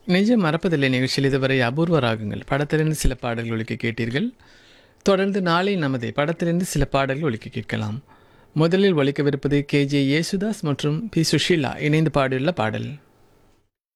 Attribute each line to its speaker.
Speaker 1: நிஜம் மறப்பதில்லை நிகழ்ச்சியில் இதுவரை அபூர்வ ராகங்கள் படத்திலிருந்து சில பாடல்கள் ஒலிக்க கேட்டீர்கள். தொடர்ந்து நாளை நமது படத்திலிருந்து சில பாடல்கள் ஒலிக்க கேட்கலாம். முதலில் ஒலிக்கவிருப்பது கேஜே யேசுதாஸ் மற்றும் பி சுஷீலா இணைந்து பாடியுள்ள பாடல்.